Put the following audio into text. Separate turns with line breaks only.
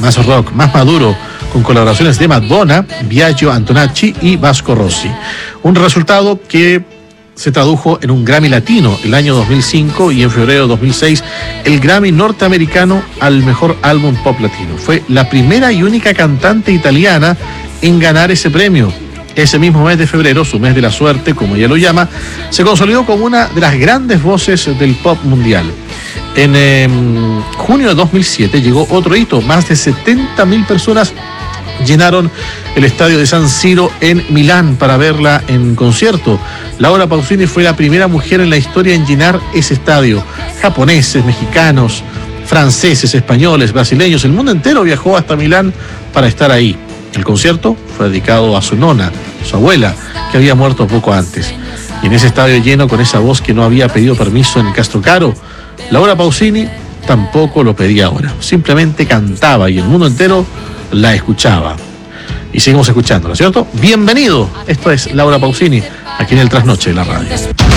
más rock, más maduro, con colaboraciones de Madonna, Biagio Antonacci y Vasco Rossi. Un resultado que se tradujo en un Grammy Latino el año 2005 y en febrero de 2006 el Grammy norteamericano al mejor álbum pop latino. Fue la primera y única cantante italiana en ganar ese premio. Ese mismo mes de febrero, su mes de la suerte, como ella lo llama, se consolidó como una de las grandes voces del pop mundial. En junio de 2007 llegó otro hito, más de 70.000 personas llenaron el estadio de San Siro en Milán para verla en concierto. Laura Pausini fue la primera mujer en la historia en llenar ese estadio. Japoneses, mexicanos, franceses, españoles, brasileños, el mundo entero viajó hasta Milán para estar ahí. El concierto fue dedicado a su nona, su abuela, que había muerto poco antes. Y en ese estadio lleno, con esa voz que no había pedido permiso en Castrocaro, Laura Pausini tampoco lo pedía ahora. Simplemente cantaba y el mundo entero la escuchaba. Y seguimos escuchándola, ¿cierto? Bienvenido. Esto es Laura Pausini, aquí en el Trasnoche de la radio.